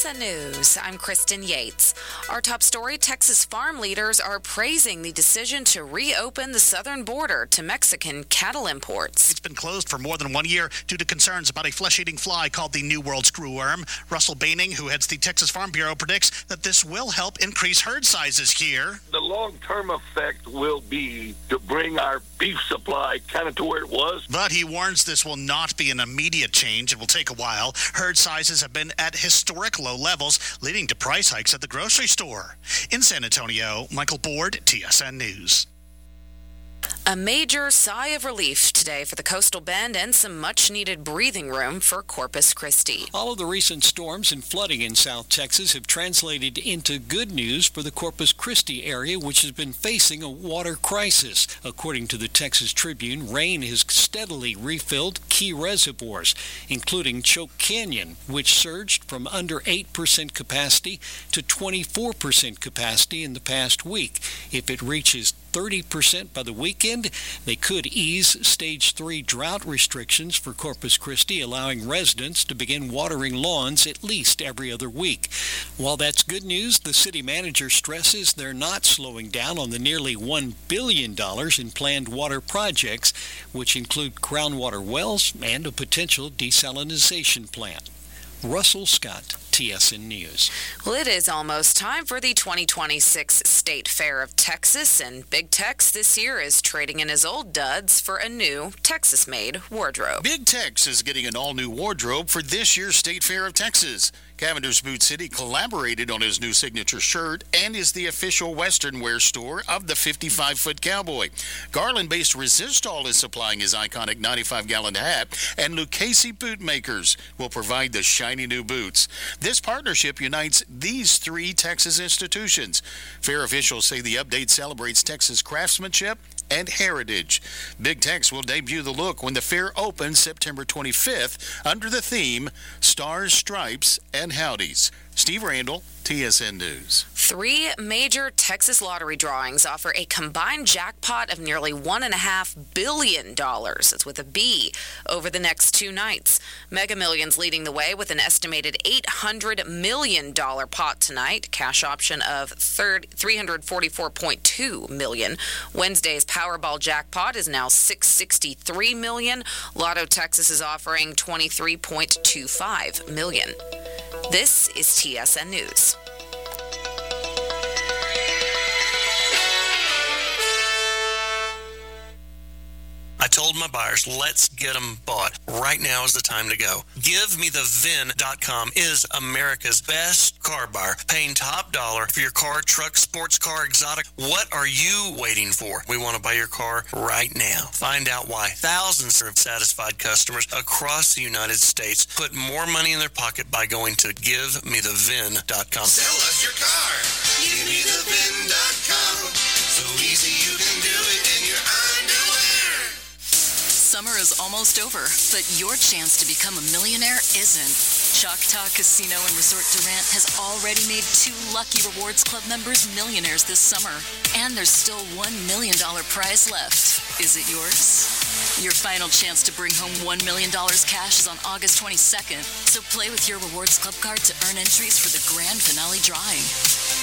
TSN News, I'm Kristen Yates. Our top story, Texas farm leaders are praising the decision to reopen the southern border to Mexican cattle imports. It's been closed for more than 1 year due to concerns about a flesh-eating fly called the New World screwworm. Russell Baining, who heads the Texas Farm Bureau, predicts that this will help increase herd sizes here. The long-term effect will be to bring our beef supply kind of to where it was. But he warns this will not be an immediate change. It will take a while. Herd sizes have been at historic low levels, leading to price hikes at the grocery store. In San Antonio, Michael Board, TSN News. A major sigh of relief today for the Coastal Bend and some much-needed breathing room for Corpus Christi. All of the recent storms and flooding in South Texas have translated into good news for the Corpus Christi area, which has been facing a water crisis. According to the Texas Tribune, rain has steadily refilled key reservoirs, including Choke Canyon, which surged from under 8% capacity to 24% capacity in the past week. If it reaches 30% by the weekend, they could ease Stage 3 drought restrictions for Corpus Christi, allowing residents to begin watering lawns at least every other week. While that's good news, the city manager stresses they're not slowing down on the nearly $1 billion in planned water projects, which include groundwater wells and a potential desalinization plant. Russell Scott, TSN News. Well, it is almost time for the 2026 State Fair of Texas, and Big Tex this year is trading in his old duds for a new Texas-made wardrobe. Big Tex is getting an all-new wardrobe for this year's State Fair of Texas. Cavender's Boot City collaborated on his new signature shirt and is the official Western wear store of the 55-foot cowboy. Garland-based Resistol is supplying his iconic 95-gallon hat, and Lucchese Bootmakers will provide the shiny new boots. This partnership unites these three Texas institutions. Fair officials say the update celebrates Texas craftsmanship and heritage. Big Tex will debut the look when the fair opens September 25th under the theme Stars, Stripes, and Howdies. Steve Randall, TSN News. 3 major Texas lottery drawings offer a combined jackpot of nearly $1.5 billion. That's with a B over the next 2 nights. Mega Millions leading the way with an estimated $800 million pot tonight. Cash option of $344.2 million. Wednesday's Powerball jackpot is now $663 million. Lotto Texas is offering $23.25 million. This is TSN News. I told my buyers, let's get them bought. Right now is the time to go. GiveMeTheVin.com is America's best car buyer, paying top dollar for your car, truck, sports car, exotic. What are you waiting for? We want to buy your car right now. Find out why thousands of satisfied customers across the United States put more money in their pocket by going to GiveMeTheVin.com. Sell us your car. GiveMeTheVin.com. So easy you can do it in your underwear. Summer is almost over, but your chance to become a millionaire isn't. Choctaw Casino and Resort Durant has already made 2 lucky Rewards Club members millionaires this summer. And there's still $1 million prize left. Is it yours? Your final chance to bring home $1 million cash is on August 22nd. So play with your Rewards Club card to earn entries for the grand finale drawing.